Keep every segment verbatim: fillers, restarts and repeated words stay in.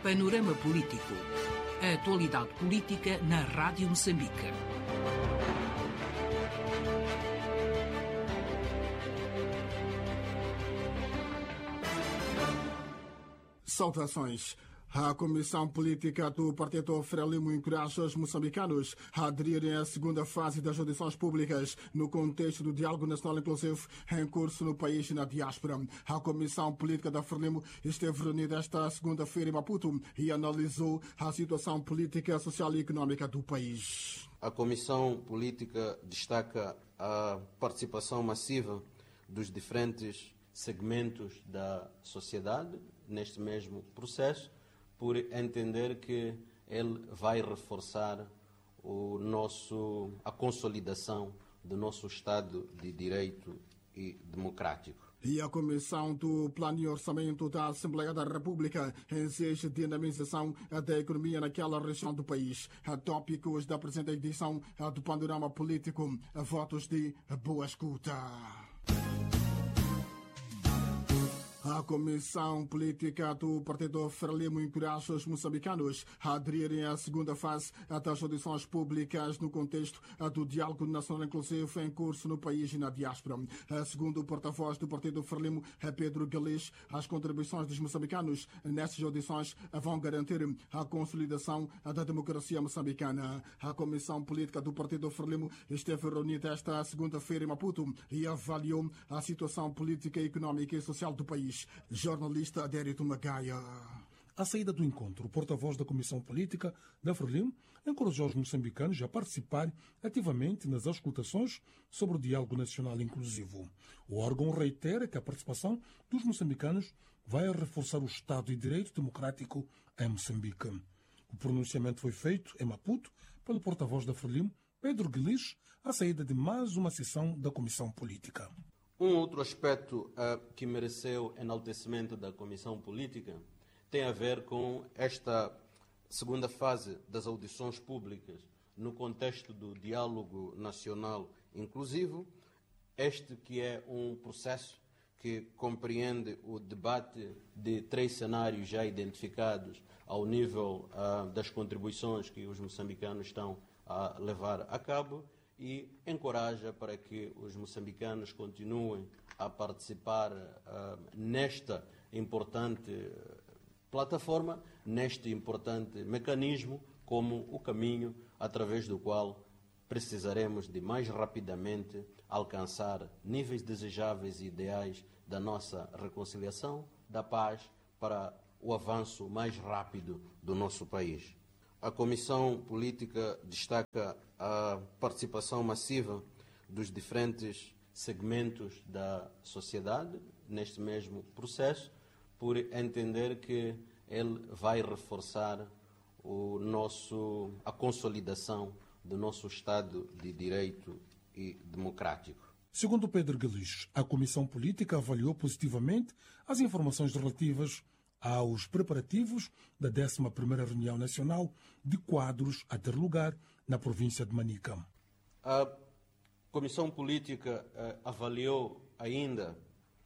Panorama Político. A atualidade política na Rádio Moçambique. Saudações. A Comissão Política do Partido Frelimo encoraja os moçambicanos a aderirem à segunda fase das audições públicas no contexto do Diálogo Nacional Inclusivo em curso no país e na diáspora. A Comissão Política da Frelimo esteve reunida esta segunda-feira em Maputo e analisou a situação política, social e económica do país. A Comissão Política destaca a participação massiva dos diferentes segmentos da sociedade neste mesmo processo, por entender que ele vai reforçar o nosso, a consolidação do nosso Estado de Direito e democrático. E a Comissão do Plano e Orçamento da Assembleia da República exige dinamização da economia naquela região do país. Tópicos da presente edição do Panorama Político. Votos de boa escuta. A Comissão Política do Partido Frelimo encoraja os moçambicanos a aderirem à segunda fase das audições públicas no contexto do Diálogo Nacional Inclusivo em curso no país e na diáspora. Segundo o porta-voz do Partido Frelimo, Pedro Galês, as contribuições dos moçambicanos nestas audições vão garantir a consolidação da democracia moçambicana. A Comissão Política do Partido Frelimo esteve reunida esta segunda-feira em Maputo e avaliou a situação política, económica e social do país. Jornalista Adérito Magaia. À saída do encontro, o porta-voz da Comissão Política da Frelimo encorajou os moçambicanos a participarem ativamente nas auscultações sobre o Diálogo Nacional Inclusivo. O órgão reitera que a participação dos moçambicanos vai reforçar o Estado de Direito Democrático em Moçambique. O pronunciamento foi feito em Maputo pelo porta-voz da Frelimo, Pedro Guilis, à saída de mais uma sessão da Comissão Política. Um outro aspecto uh, que mereceu enaltecimento da Comissão Política tem a ver com esta segunda fase das audições públicas no contexto do Diálogo Nacional Inclusivo, este que é um processo que compreende o debate de três cenários já identificados ao nível uh, das contribuições que os moçambicanos estão a levar a cabo, e encoraja para que os moçambicanos continuem a participar uh, nesta importante plataforma, neste importante mecanismo, como o caminho através do qual precisaremos de mais rapidamente alcançar níveis desejáveis e ideais da nossa reconciliação, da paz, para o avanço mais rápido do nosso país. A Comissão Política destaca a participação massiva dos diferentes segmentos da sociedade neste mesmo processo, por entender que ele vai reforçar o nosso, a consolidação do nosso Estado de Direito e democrático. Segundo Pedro Guilis, a Comissão Política avaliou positivamente as informações relativas aos preparativos da décima primeira Reunião Nacional de Quadros a ter lugar na província de Manica. A Comissão Política eh, avaliou ainda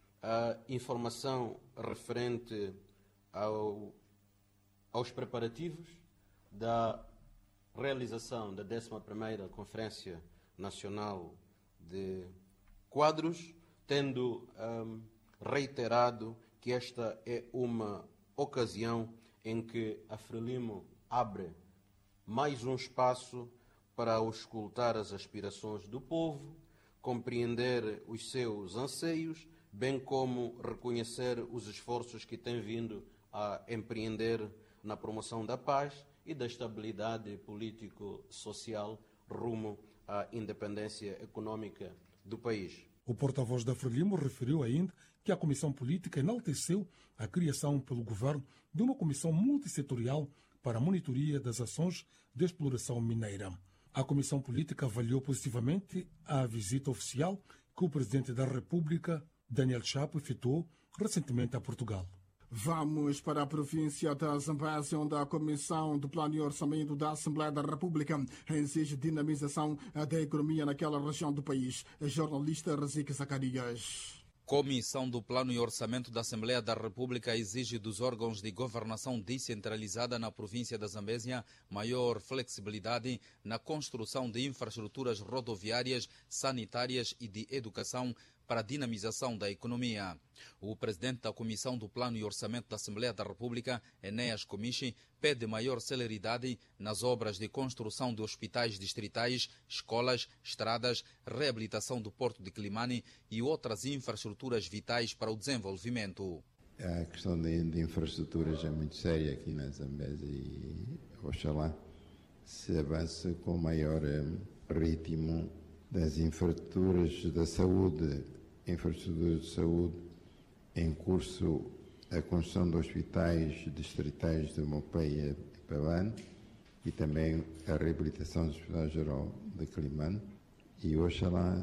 a informação referente ao, aos preparativos da realização da décima primeira Conferência Nacional de Quadros, tendo um, reiterado que esta é uma ocasião em que a Frelimo abre mais um espaço para auscultar as aspirações do povo, compreender os seus anseios, bem como reconhecer os esforços que tem vindo a empreender na promoção da paz e da estabilidade político-social rumo à independência econômica do país. O porta-voz da Frelimo referiu ainda que a Comissão Política enalteceu a criação pelo governo de uma comissão multissetorial para a monitoria das ações de exploração mineira. A Comissão Política avaliou positivamente a visita oficial que o Presidente da República, Daniel Chapo, efetuou recentemente a Portugal. Vamos para a província da Zambésia, onde a Comissão do Plano e Orçamento da Assembleia da República exige dinamização da economia naquela região do país. Jornalista Razik Zacarias. Comissão do Plano e Orçamento da Assembleia da República exige dos órgãos de governação descentralizada na província da Zambésia maior flexibilidade na construção de infraestruturas rodoviárias, sanitárias e de educação para a dinamização da economia. O presidente da Comissão do Plano e Orçamento da Assembleia da República, Enéas Comichi, pede maior celeridade nas obras de construção de hospitais distritais, escolas, estradas, reabilitação do Porto de Climane e outras infraestruturas vitais para o desenvolvimento. A questão de, de infraestruturas é muito séria aqui na Zambésia e oxalá se avance com maior ritmo das infraestruturas da saúde, infraestruturas de saúde, em curso a construção de hospitais distritais de Mopeia e Pavane e também a reabilitação do Hospital Geral de Climane, e oxalá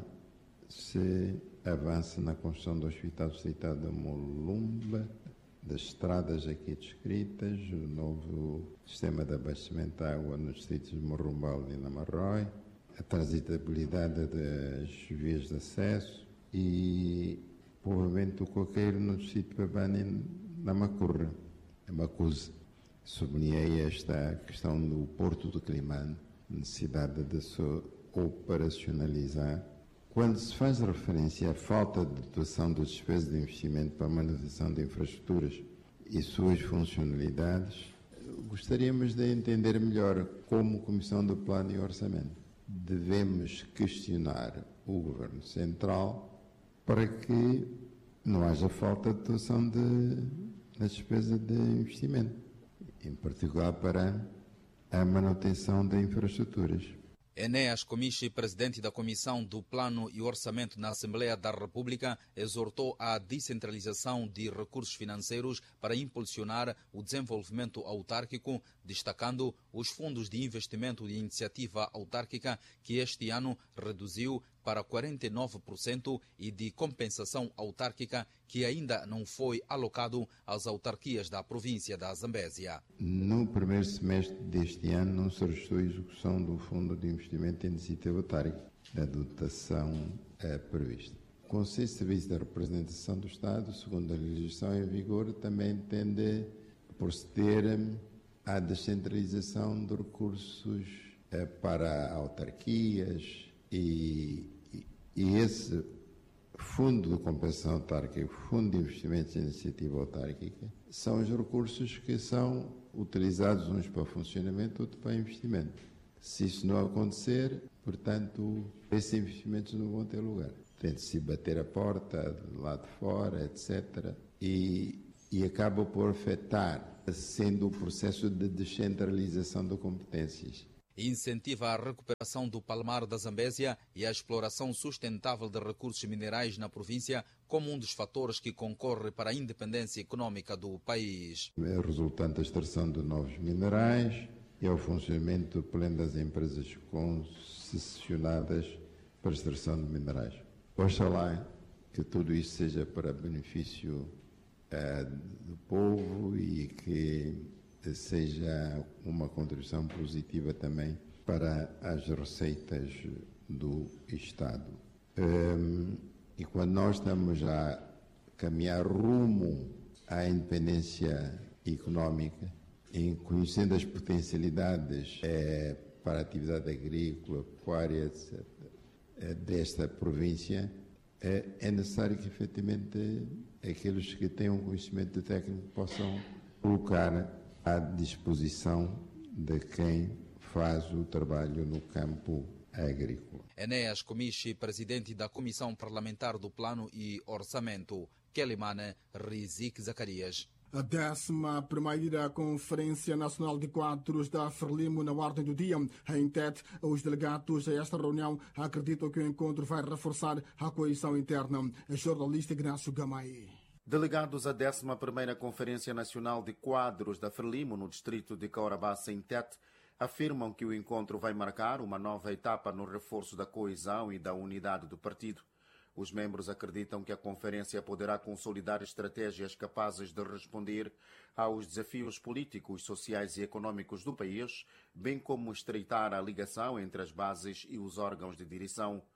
se avance na construção do Hospital Distrital de Molumba, das estradas aqui descritas, o novo sistema de abastecimento de água nos distritos de Morumbal e Namarrói, a transitabilidade das vias de acesso e povoamento do coqueiro no distrito de Pavane na Macurra, a Macuse. Sublinhei esta questão do Porto de Climane, necessidade de se operacionalizar. Quando se faz referência à falta de dotação de despesas de investimento para a manutenção de infraestruturas e suas funcionalidades, gostaríamos de entender melhor como Comissão do Plano e Orçamento devemos questionar o Governo Central para que não haja falta de dotação de, de despesa de investimento, em particular para a manutenção de infraestruturas. Enéas Comichi, presidente da Comissão do Plano e Orçamento na Assembleia da República, exortou a descentralização de recursos financeiros para impulsionar o desenvolvimento autárquico, destacando os fundos de investimento de iniciativa autárquica, que este ano reduziu para quarenta e nove por cento, e de compensação autárquica, que ainda não foi alocado às autarquias da província da Zambésia. No primeiro semestre deste ano não se registrou a execução do Fundo de Investimento em Iniciativa Autárquica, da dotação é, prevista. O Conselho de Serviço da Representação do Estado, segundo a legislação em vigor, também tende a proceder à descentralização de recursos é, para autarquias e, e, e esse Fundo de Compensação Autárquica, Fundo de Investimentos em Iniciativa Autárquica, são os recursos que são utilizados uns para funcionamento, outros para investimento. Se isso não acontecer, portanto, esses investimentos não vão ter lugar. Tem de se bater a porta do lado de fora, etcétera. E, e acaba por afetar, sendo o processo de descentralização de competências. Incentiva a recuperação do palmar da Zambésia e a exploração sustentável de recursos minerais na província como um dos fatores que concorre para a independência econômica do país. É resultante da extração de novos minerais e ao funcionamento pleno das empresas concessionadas para a extração de minerais. Oxalá que tudo isso seja para benefício eh, do povo e que seja uma contribuição positiva também para as receitas do Estado. Um, e quando nós estamos a caminhar rumo à independência económica, em conhecendo as potencialidades é, para a atividade agrícola, pecuária, etcétera, é, desta província, é, é necessário que, efetivamente, aqueles que têm um conhecimento técnico possam colocar à disposição de quem faz o trabalho no campo agrícola. Enéas Comichi, presidente da Comissão Parlamentar do Plano e Orçamento. Quelimane Rizik Zacarias. A décima primeira Conferência Nacional de Quadros da Frelimo na ordem do dia. Em Tete, os delegados a esta reunião acreditam que o encontro vai reforçar a coesão interna. A jornalista Ignácio Gamay. Delegados à décima primeira Conferência Nacional de Quadros da Frelimo, no distrito de Caurabassa, em Tete, afirmam que o encontro vai marcar uma nova etapa no reforço da coesão e da unidade do partido. Os membros acreditam que a conferência poderá consolidar estratégias capazes de responder aos desafios políticos, sociais e econômicos do país, bem como estreitar a ligação entre as bases e os órgãos de direção.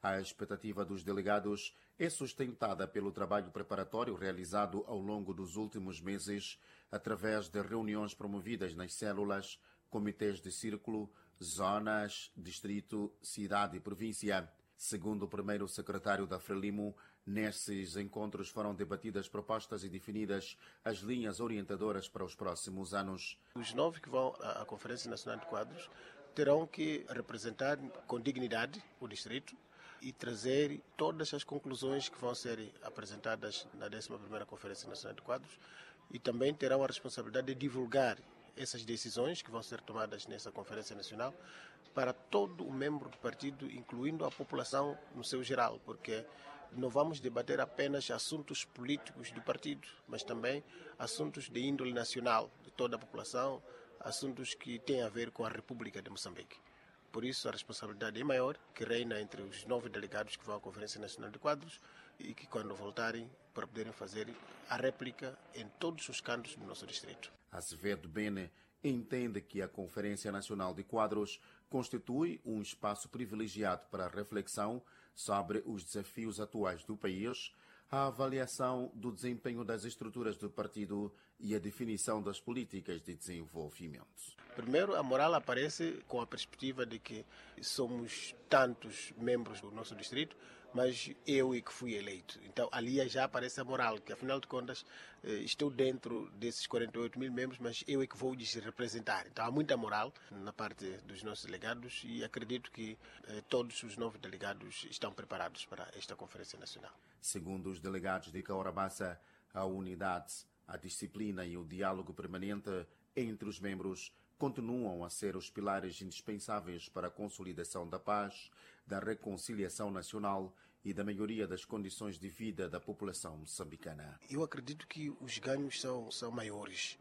A expectativa dos delegados é sustentada pelo trabalho preparatório realizado ao longo dos últimos meses, através de reuniões promovidas nas células, comitês de círculo, zonas, distrito, cidade e província. Segundo o primeiro secretário da Frelimo, nesses encontros foram debatidas propostas e definidas as linhas orientadoras para os próximos anos. Os nove que vão à Conferência Nacional de Quadros terão que representar com dignidade o distrito e trazer todas as conclusões que vão ser apresentadas na décima primeira Conferência Nacional de Quadros e também terão a responsabilidade de divulgar essas decisões que vão ser tomadas nessa Conferência Nacional para todo o membro do partido, incluindo a população no seu geral, porque não vamos debater apenas assuntos políticos do partido, mas também assuntos de índole nacional de toda a população, assuntos que têm a ver com a República de Moçambique. Por isso, a responsabilidade é maior, que reina entre os nove delegados que vão à Conferência Nacional de Quadros e que, quando voltarem, para poderem fazer a réplica em todos os cantos do nosso distrito. Azevedo Bene entende que a Conferência Nacional de Quadros constitui um espaço privilegiado para a reflexão sobre os desafios atuais do país, a avaliação do desempenho das estruturas do partido e a definição das políticas de desenvolvimento. Primeiro, a moral aparece com a perspectiva de que somos tantos membros do nosso distrito, mas eu é que fui eleito. Então, ali já aparece a moral, que afinal de contas estou dentro desses quarenta e oito mil membros, mas eu é que vou lhes representar. Então, há muita moral na parte dos nossos delegados e acredito que eh, todos os nove delegados estão preparados para esta Conferência Nacional. Segundo os delegados de Caorabassa, a unidade, a disciplina e o diálogo permanente entre os membros continuam a ser os pilares indispensáveis para a consolidação da paz, da reconciliação nacional e da melhoria das condições de vida da população moçambicana. Eu acredito que os ganhos são, são maiores,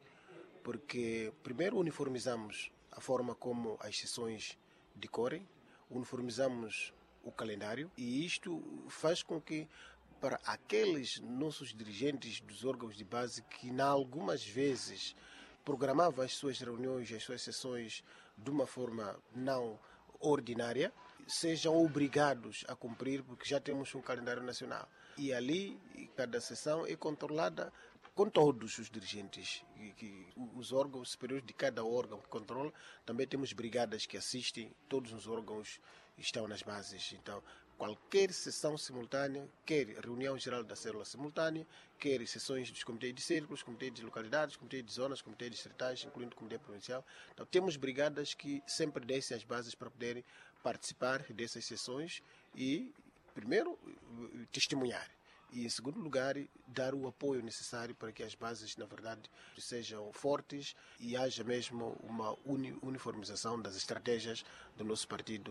porque primeiro uniformizamos a forma como as sessões decorrem, uniformizamos o calendário e isto faz com que para aqueles nossos dirigentes dos órgãos de base que, em algumas vezes, programavam as suas reuniões, as suas sessões de uma forma não ordinária, sejam obrigados a cumprir, porque já temos um calendário nacional. E ali, cada sessão é controlada com todos os dirigentes, e que os órgãos superiores de cada órgão que controla. Também temos brigadas que assistem, todos os órgãos estão nas bases. Então, qualquer sessão simultânea, quer reunião geral da célula simultânea, quer sessões dos comitês de círculos, comitês de localidades, comitês de zonas, comitês distritais, incluindo o comitê provincial. Então, temos brigadas que sempre descem as bases para poderem participar dessas sessões e, primeiro, testemunhar. E, em segundo lugar, dar o apoio necessário para que as bases, na verdade, sejam fortes e haja mesmo uma uni- uniformização das estratégias do nosso partido